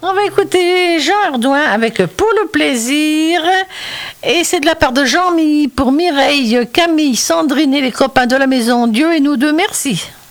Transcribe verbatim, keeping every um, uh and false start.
On va écouter Jean Ardouin avec Pour le plaisir. Et c'est de la part de Jean-Mi pour Mireille, Camille, Sandrine et les copains de la maison. Dieu et nous deux, merci.